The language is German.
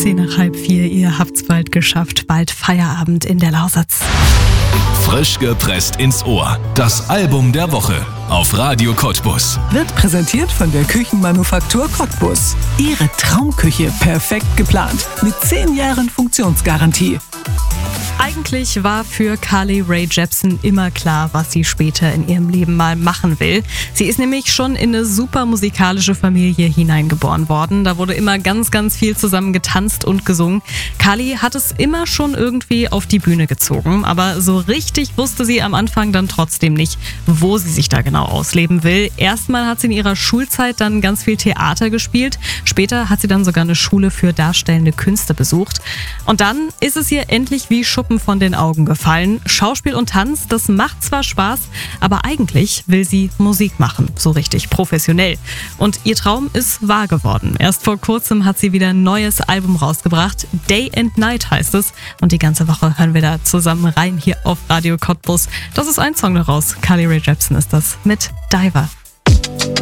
3:10, ihr habt's bald geschafft. Bald Feierabend in der Lausitz. Frisch gepresst ins Ohr. Das Album der Woche auf Radio Cottbus. Wird präsentiert von der Küchenmanufaktur Cottbus. Ihre Traumküche perfekt geplant. Mit 10 Jahren Funktionsgarantie. Eigentlich war für Carly Rae Jepsen immer klar, was sie später in ihrem Leben mal machen will. Sie ist nämlich schon in eine super musikalische Familie hineingeboren worden. Da wurde immer ganz, ganz viel zusammen getanzt und gesungen. Carly hat es immer schon irgendwie auf die Bühne gezogen, aber so richtig wusste sie am Anfang dann trotzdem nicht, wo sie sich da genau ausleben will. Erstmal hat sie in ihrer Schulzeit dann ganz viel Theater gespielt. Später hat sie dann sogar eine Schule für darstellende Künste besucht. Und dann ist es ihr endlich wie Schuppen von den Augen gefallen. Schauspiel und Tanz, das macht zwar Spaß, aber eigentlich will sie Musik machen, so richtig professionell. Und ihr Traum ist wahr geworden. Erst vor kurzem hat sie wieder ein neues Album rausgebracht. Day and Night heißt es. Und die ganze Woche hören wir da zusammen rein hier auf Radio Cottbus. Das ist ein Song daraus. Carly Rae Jepsen ist das mit Diver.